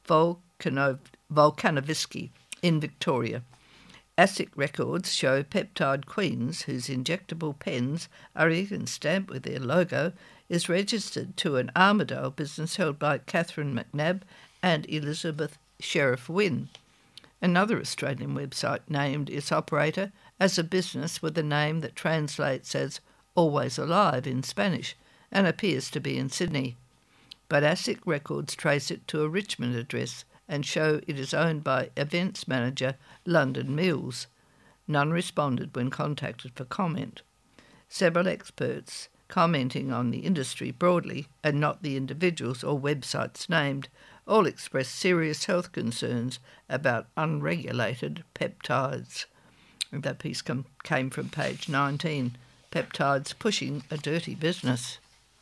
Volkanovski in Victoria. ASIC records show Peptide Queens, whose injectable pens are even stamped with their logo, is registered to an Armidale business held by Catherine McNabb and Elizabeth Sheriff Wynne. Another Australian website named its operator as a business with a name that translates as Always Alive in Spanish and appears to be in Sydney. But ASIC records trace it to a Richmond address and show it is owned by events manager London Mills. None responded when contacted for comment. Several experts, commenting on the industry broadly and not the individuals or websites named, all expressed serious health concerns about unregulated peptides. And that piece came from page 19, Peptides Pushing a Dirty Business.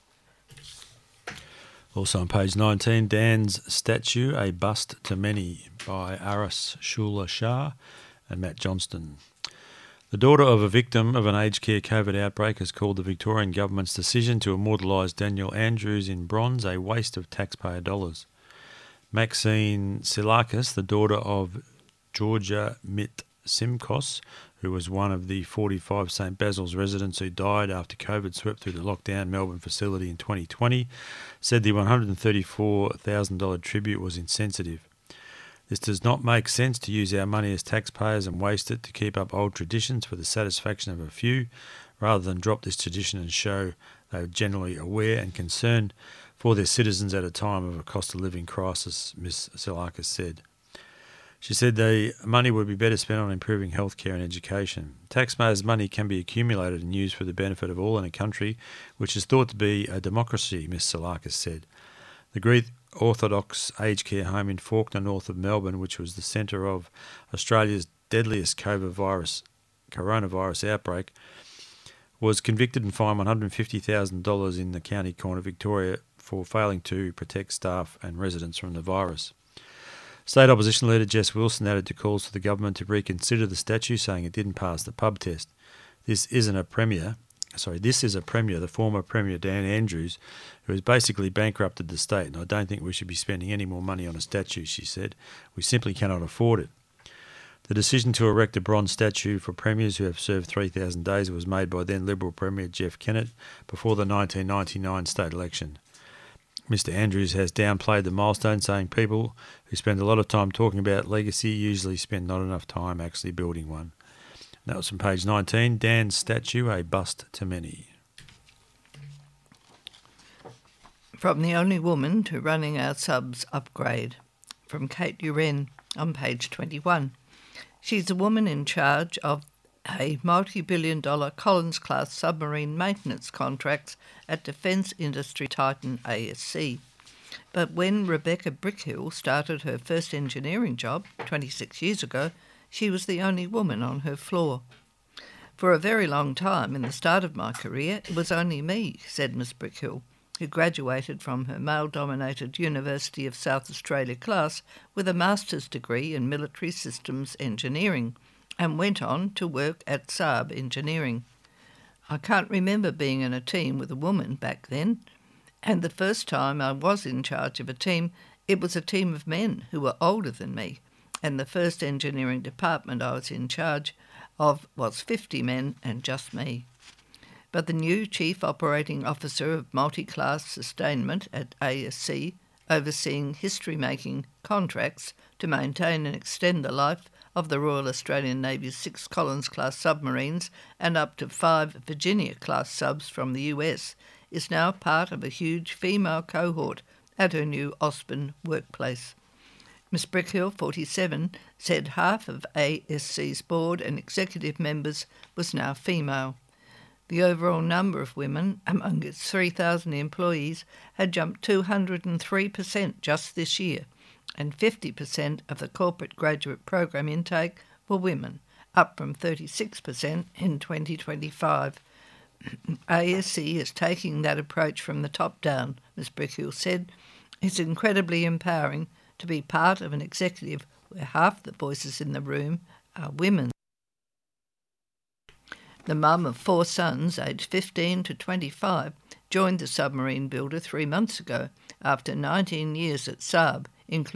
Also on page 19, Dan's Statue, A Bust to Many by Aris Shula Shah and Matt Johnston. The daughter of a victim of an aged care COVID outbreak has called the Victorian Government's decision to immortalise Daniel Andrews in bronze a waste of taxpayer dollars. Maxine Silakis, the daughter of Georgia Mit Simkos, who was one of the 45 St Basil's residents who died after COVID swept through the lockdown Melbourne facility in 2020, said the $134,000 tribute was insensitive. This does not make sense to use our money as taxpayers and waste it to keep up old traditions for the satisfaction of a few, rather than drop this tradition and show they are generally aware and concerned for their citizens at a time of a cost of living crisis, Ms Silakis said. She said the money would be better spent on improving healthcare and education. Taxpayers' money can be accumulated and used for the benefit of all in a country which is thought to be a democracy, Ms Silakis said. The Greek Orthodox aged care home in Fawkner, north of Melbourne, which was the centre of Australia's deadliest coronavirus outbreak, was convicted and fined $150,000 in the County Court of Victoria for failing to protect staff and residents from the virus. State Opposition Leader Jess Wilson added to calls for the government to reconsider the statute, saying it didn't pass the pub test. This is a Premier, the former Premier Dan Andrews, who has basically bankrupted the state, and I don't think we should be spending any more money on a statue, she said. We simply cannot afford it. The decision to erect a bronze statue for premiers who have served 3,000 days was made by then Liberal Premier Jeff Kennett before the 1999 state election. Mr Andrews has downplayed the milestone, saying people who spend a lot of time talking about legacy usually spend not enough time actually building one. That was from page 19, Dan's Statue, A Bust to Many. From the only woman to running our subs upgrade, from Kate Uren on page 21. She's a woman in charge of a multi-billion-dollar Collins-class submarine maintenance contracts at defence industry titan ASC. But when Rebecca Brickhill started her first engineering job 26 years ago, she was the only woman on her floor. For a very long time, in the start of my career, it was only me, said Miss Brickhill, who graduated from her male-dominated University of South Australia class with a master's degree in military systems engineering, and went on to work at Saab Engineering. I can't remember being in a team with a woman back then, and the first time I was in charge of a team, it was a team of men who were older than me, and the first engineering department I was in charge of was 50 men and just me. But the new Chief Operating Officer of Multi-Class Sustainment at ASC, overseeing history-making contracts to maintain and extend the life of the Royal Australian Navy's 6 Collins-class submarines and up to 5 Virginia-class subs from the US, is now part of a huge female cohort at her new Osborne workplace. Miss Brickhill, 47, said half of ASC's board and executive members was now female. The overall number of women among its 3,000 employees had jumped 203% just this year, and 50% of the corporate graduate program intake were women, up from 36% in 2025. ASC is taking that approach from the top down, Ms Brickhill said. It's incredibly empowering to be part of an executive where half the voices in the room are women. The mum of 4 sons, aged 15 to 25, joined the submarine builder 3 months ago after 19 years at Saab, including